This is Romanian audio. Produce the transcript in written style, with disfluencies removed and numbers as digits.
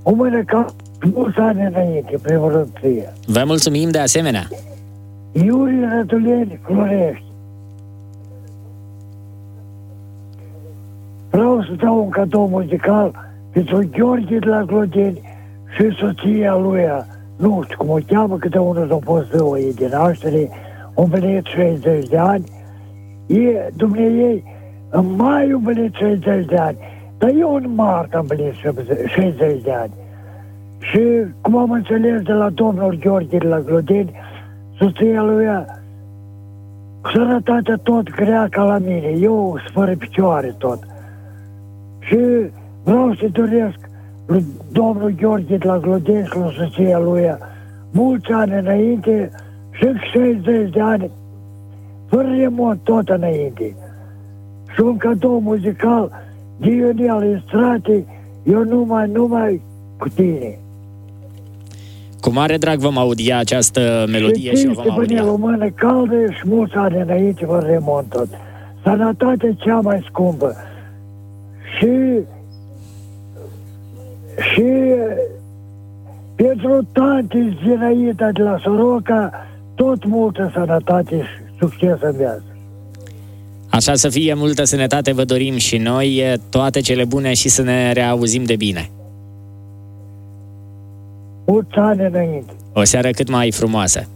o mână ca mulți ani înainte, primul rând ție. Vă mulțumim de asemenea. Iurie Răduleni, Florești. Vreau să dau un cadou muzical pentru Gheorghe de la Glodeni și soția lui, nu știu cum o cheamă, câte unul s-a fost zău ei din naștere, au venit 60 de ani, dumneiei în mai au venit 60 de ani, dar eu în martie am venit 60 de ani. Și cum am înțeles de la domnul Gheorghe de la Glodeni, soția lui, sănătatea tot grea ca la mine, eu fără picioare tot. Și vreau să doresc lui domnul Gheorghe de la Glodeni și lui soția lui mulți ani înainte și 60 de ani fără remont tot înainte. Și un cadou muzical de Ionel Istrate, eu numai cu tine. Cu mare drag vom audia această melodie și o vom audia. Și o mână caldă și mulți ani înainte fără remont tot. Sănătatea cea mai scumpă. Și pentru tante Zinaida de la Soroca, tot multă sănătate și succes în viață. Așa să fie, multă sănătate vă dorim și noi, toate cele bune și să ne reauzim de bine. Mulți ani înainte. O seară cât mai frumoasă.